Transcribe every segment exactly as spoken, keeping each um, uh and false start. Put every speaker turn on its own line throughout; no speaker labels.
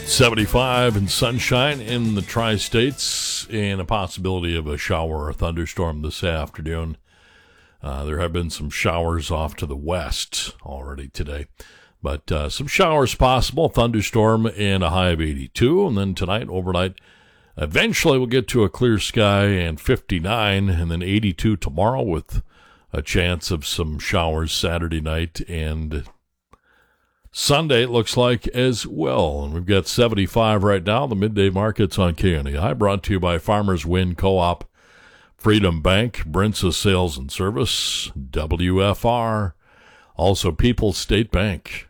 seventy-five and sunshine in the tri-states and a possibility of a shower or thunderstorm this afternoon. Uh, there have been some showers off to the west already today, but uh, some showers possible, thunderstorm and a high of eighty-two. And then tonight, overnight, eventually we'll get to a clear sky and fifty-nine, and then eighty-two tomorrow with a chance of some showers Saturday night and Sunday, it looks like, as well. And we've got seventy-five right now. The midday markets on K N E I, brought to you by Farmers Wind Co-op, Freedom Bank, Brinsa Sales and Service, W F R, also People's State Bank.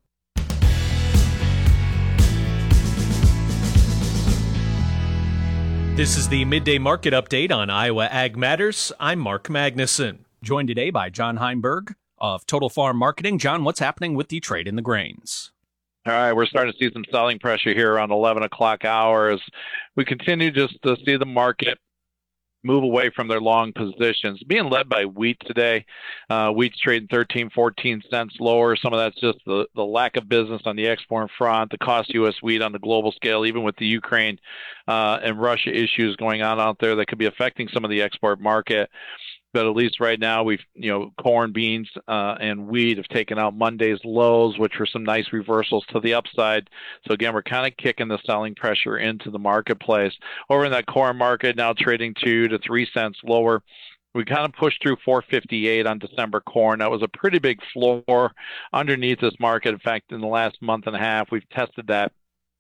This is the Midday Market Update on Iowa Ag Matters. I'm Mark Magnuson, joined today by John Heinberg of Total Farm Marketing. John, what's happening with the trade in the grains?
All right, we're starting to see some selling pressure here around eleven o'clock hours. We continue just to see the market move away from their long positions, being led by wheat today. Uh, wheat's trading thirteen, fourteen cents lower. Some of that's just the, the lack of business on the export front, the cost of U S wheat on the global scale, even with the Ukraine uh, and Russia issues going on out there that could be affecting some of the export market. But at least right now, we've, you know, corn, beans, uh, and wheat have taken out Monday's lows, which were some nice reversals to the upside. So again, we're kind of kicking the selling pressure into the marketplace. Over in that corn market, now trading two to three cents lower. We kind of pushed through four fifty-eight on December corn. That was a pretty big floor underneath this market. In fact, in the last month and a half, we've tested that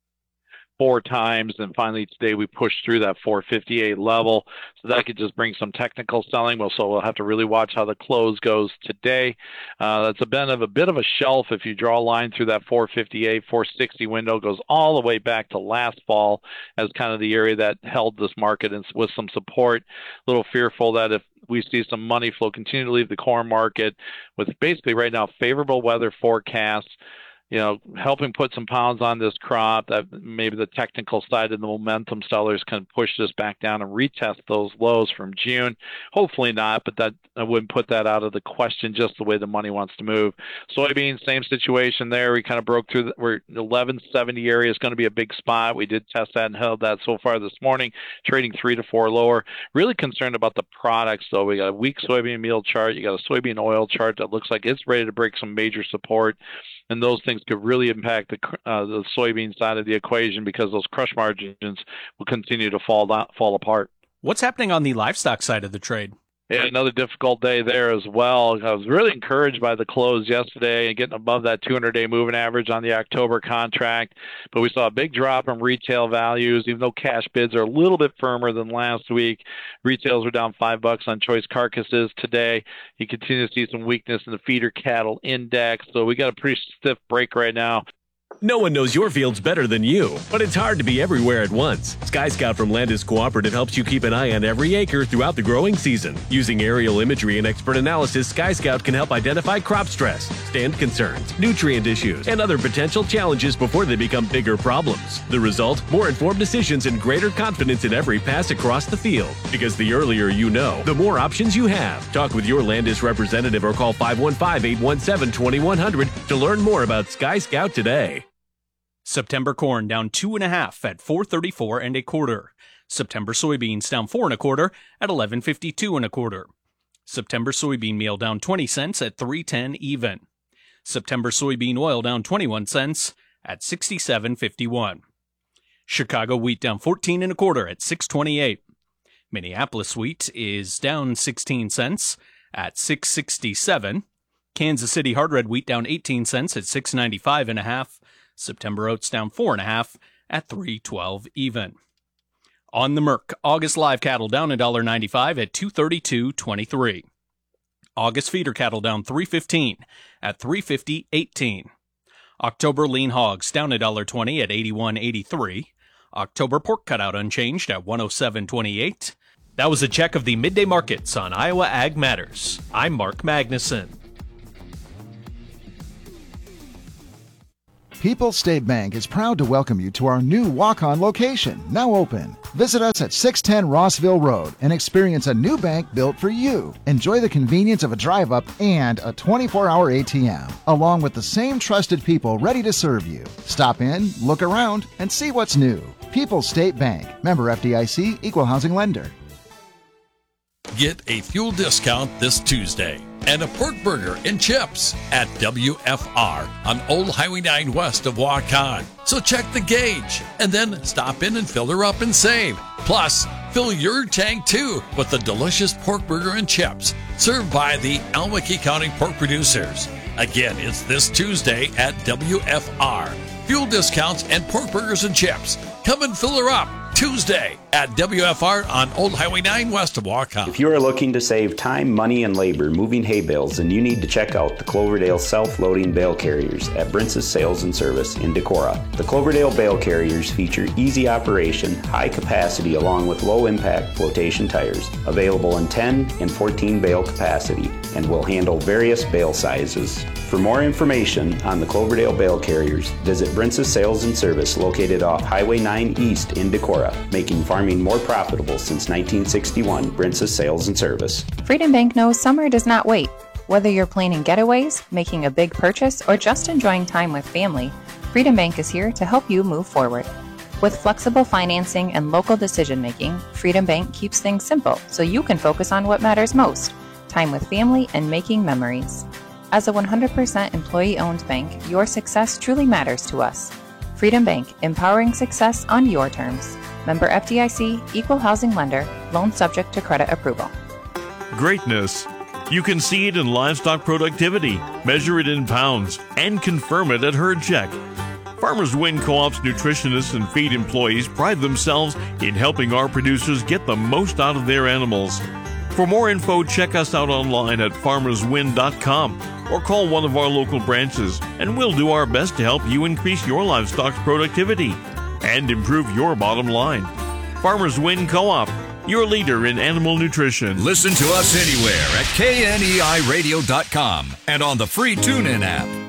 four times, and finally today we pushed through that four fifty-eight level, so that could just bring some technical selling. Well, so we'll have to really watch how the close goes today. Uh, that's a bit of a bit of a shelf. If you draw a line through that four fifty-eight, four sixty window, goes all the way back to last fall as kind of the area that held this market and with some support. A little fearful that if we see some money flow continue to leave the corn market with basically right now favorable weather forecasts, you know, helping put some pounds on this crop, that maybe the technical side and the momentum sellers can push this back down and retest those lows from June. Hopefully not, but that I wouldn't put that out of the question just the way the money wants to move. Soybeans, same situation there. We kind of broke through. The, we're eleven seventy area is going to be a big spot. We did test that and held that so far this morning, trading three to four lower. Really concerned about the products, though. We got a weak soybean meal chart. You got a soybean oil chart that looks like it's ready to break some major support. And those things could really impact the uh, the soybean side of the equation because those crush margins will continue to fall down, fall apart.
What's happening on the livestock side of the trade?
Yeah, another difficult day there as well. I was really encouraged by the close yesterday and getting above that two hundred day moving average on the October contract. But we saw a big drop in retail values, even though cash bids are a little bit firmer than last week. Retails were down five bucks on choice carcasses today. You continue to see some weakness in the feeder cattle index. So we got a pretty stiff break right now.
No one knows your fields better than you, but it's hard to be everywhere at once. Sky Scout from Landis Cooperative helps you keep an eye on every acre throughout the growing season. Using aerial imagery and expert analysis, Sky Scout can help identify crop stress, stand concerns, nutrient issues, and other potential challenges before they become bigger problems. The result? More informed decisions and greater confidence in every pass across the field. Because the earlier you know, the more options you have. Talk with your Landis representative or call five one five, eight one seven, two one zero zero to learn more about Sky Scout today.
September corn down two and a half at four thirty-four and a quarter. September soybeans down four and a quarter at eleven fifty-two and a quarter. September soybean meal down twenty cents at three ten even. September soybean oil down twenty-one cents at sixty-seven fifty-one. Chicago wheat down fourteen and a quarter at six twenty-eight. Minneapolis wheat is down sixteen cents at six sixty-seven. Kansas City hard red wheat down eighteen cents at six ninety-five and a half. September oats down four and a half at three twelve even. On the Merc, August live cattle down one dollar ninety-five at two thirty-two twenty-three. August feeder cattle down three fifteen at three fifty eighteen. October lean hogs down one dollar twenty at eighty-one eighty-three. October pork cutout unchanged at one oh seven twenty-eight. That was a check of the midday markets on Iowa Ag Matters. I'm Mark Magnuson.
People's State Bank is proud to welcome you to our new walk-on location, now open. Visit us at six ten Rossville Road and experience a new bank built for you. Enjoy the convenience of a drive-up and a twenty-four hour A T M, along with the same trusted people ready to serve you. Stop in, look around, and see what's new. People's State Bank, member F D I C, equal housing lender.
Get a fuel discount this Tuesday and a pork burger and chips at W F R on Old Highway nine west of Waukon. So check the gauge and then stop in and fill her up and save. Plus, fill your tank too with the delicious pork burger and chips served by the Albuquerque County Pork Producers. Again, it's this Tuesday at W F R. Fuel discounts and pork burgers and chips. Come and fill her up Tuesday at W F R on Old Highway nine west of Waukon.
If you are looking to save time, money, and labor moving hay bales, then you need to check out the Cloverdale self-loading bale carriers at Brince's Sales and Service in Decorah. The Cloverdale bale carriers feature easy operation, high capacity, along with low-impact flotation tires, available in ten and fourteen bale capacity, and will handle various bale sizes. For more information on the Cloverdale bale carriers, visit Brince's Sales and Service located off Highway nine East in Decorah, making farming more profitable since nineteen sixty-one. Brince's Sales and Service.
Freedom Bank knows summer does not wait. Whether you're planning getaways, making a big purchase, or just enjoying time with family, Freedom Bank is here to help you move forward. With flexible financing and local decision making, Freedom Bank keeps things simple so you can focus on what matters most: time with family and making memories. As a one hundred percent employee-owned bank, your success truly matters to us. Freedom Bank, empowering success on your terms. Member F D I C, equal housing lender, loan subject to credit approval.
Greatness. You can see it in livestock productivity, measure it in pounds, and confirm it at Herd Check. Farmers Win Co-op's nutritionists and feed employees pride themselves in helping our producers get the most out of their animals. For more info, check us out online at farmers win dot com or call one of our local branches, and we'll do our best to help you increase your livestock's productivity and improve your bottom line. Farmers Win Co-op, your leader in animal nutrition.
Listen to us anywhere at K N E I radio dot com and on the free TuneIn app.